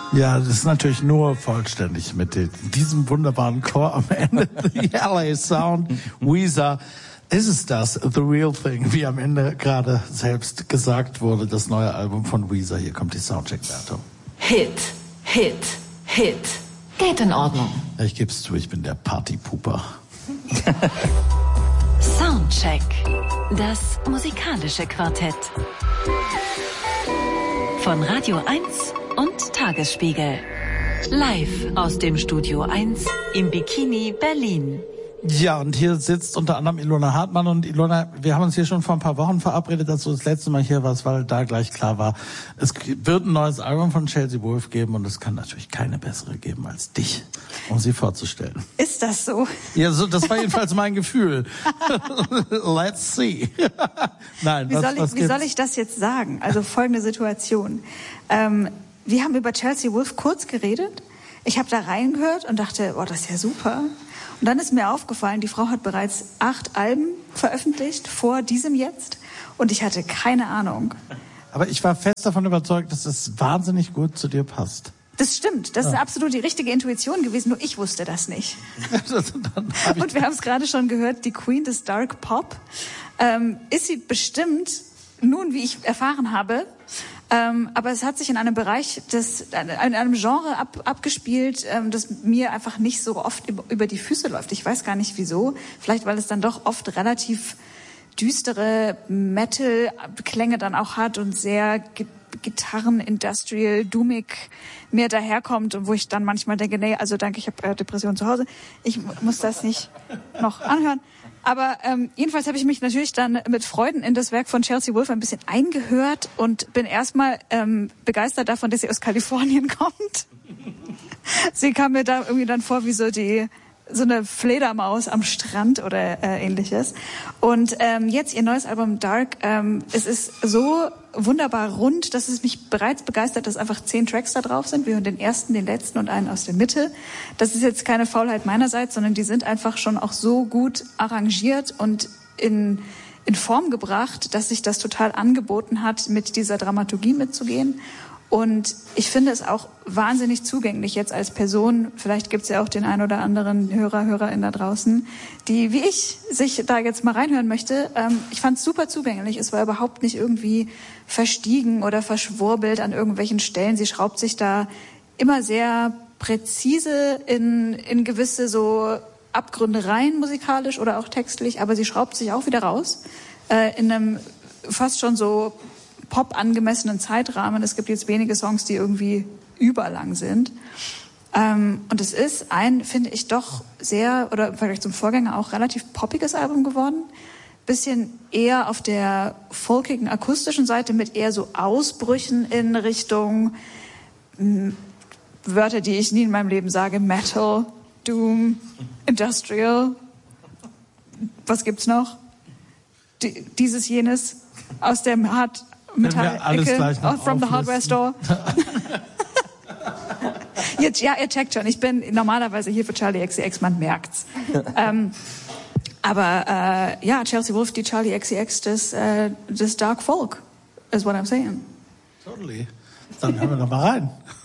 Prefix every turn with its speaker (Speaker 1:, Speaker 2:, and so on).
Speaker 1: Ja, das ist natürlich nur vollständig mit diesem wunderbaren Chor am Ende. The LA Sound, Weezer. Ist es das, The Real Thing, wie am Ende gerade selbst gesagt wurde, das neue Album von Weezer. Hier kommt die Soundcheck-Wertung.
Speaker 2: Hit, Hit, Hit. Geht in Ordnung.
Speaker 1: Ich geb's zu, ich bin der Partypooper.
Speaker 2: Soundcheck. Das musikalische Quartett. Von Radio 1 und Tagesspiegel. Live aus dem Studio 1 im Bikini Berlin.
Speaker 1: Ja, und hier sitzt unter anderem Ilona Hartmann. Und Ilona, wir haben uns hier schon vor ein paar Wochen verabredet, dass du das letzte Mal hier warst, weil da gleich klar war, es wird ein neues Album von Chelsea Wolfe geben und es kann natürlich keine bessere geben als dich, um sie vorzustellen.
Speaker 3: Ist das so?
Speaker 1: Ja, so, das war jedenfalls mein Gefühl. Let's see. Nein,
Speaker 3: wie soll ich das jetzt sagen? Also folgende Situation. Wir haben über Chelsea Wolfe kurz geredet. Ich habe da reingehört und dachte, oh, das ist ja super. Und dann ist mir aufgefallen, die Frau hat bereits 8 Alben veröffentlicht vor diesem jetzt und ich hatte keine Ahnung.
Speaker 1: Aber ich war fest davon überzeugt, dass es wahnsinnig gut zu dir passt.
Speaker 3: Das stimmt, das ist absolut die richtige Intuition gewesen, nur ich wusste das nicht. Und wir haben es gerade schon gehört, die Queen des Dark Pop. Ist sie bestimmt, nun wie ich erfahren habe, aber es hat sich in einem Bereich, in einem Genre abgespielt, das mir einfach nicht so oft über die Füße läuft. Ich weiß gar nicht wieso. Vielleicht, weil es dann doch oft relativ düstere Metal-Klänge dann auch hat und sehr Gitarren, Industrial, doomig mir daherkommt und wo ich dann manchmal denke, nee, also danke, ich habe Depression zu Hause. Ich muss das nicht noch anhören. Aber jedenfalls habe ich mich natürlich dann mit Freuden in das Werk von Chelsea Wolfe ein bisschen eingehört und bin erstmal begeistert davon, dass sie aus Kalifornien kommt. Sie kam mir da irgendwie dann vor wie so eine Fledermaus am Strand oder ähnliches. Und jetzt ihr neues Album Dark, es ist so wunderbar rund, dass es mich bereits begeistert, dass einfach 10 Tracks da drauf sind. Wir hören den ersten, den letzten und einen aus der Mitte. Das ist jetzt keine Faulheit meinerseits, sondern die sind einfach schon auch so gut arrangiert und in Form gebracht, dass sich das total angeboten hat, mit dieser Dramaturgie mitzugehen. Und ich finde es auch wahnsinnig zugänglich jetzt als Person. Vielleicht gibt es ja auch den ein oder anderen Hörerin da draußen, die, wie ich, sich da jetzt mal reinhören möchte. Ich fand es super zugänglich. Es war überhaupt nicht irgendwie verstiegen oder verschwurbelt an irgendwelchen Stellen. Sie schraubt sich da immer sehr präzise in gewisse so Abgründe rein, musikalisch oder auch textlich. Aber sie schraubt sich auch wieder raus in einem fast schon so Pop-angemessenen Zeitrahmen. Es gibt jetzt wenige Songs, die irgendwie überlang sind. Und es ist finde ich, doch sehr, oder im Vergleich zum Vorgänger auch relativ poppiges Album geworden. Bisschen eher auf der folkigen, akustischen Seite mit eher so Ausbrüchen in Richtung Wörter, die ich nie in meinem Leben sage. Metal, Doom, Industrial. Was gibt's noch? Dieses, jenes aus dem Metall-Ecke, from the Hardware Store. Jetzt, ja, ihr checkt schon, ich bin normalerweise hier für Charli XCX, man merkt's. Aber Chelsea Wolfe, die Charli XCX des Dark Folk, is what I'm saying.
Speaker 1: Totally. Dann hören wir doch mal rein.